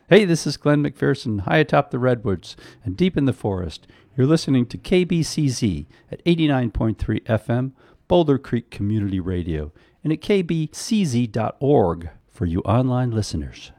Hey, this is Glenn McPherson, high atop the redwoods and deep in the forest. You're listening to KBCZ at 89.3 FM, Boulder Creek Community Radio, and at kbcz.org for you online listeners.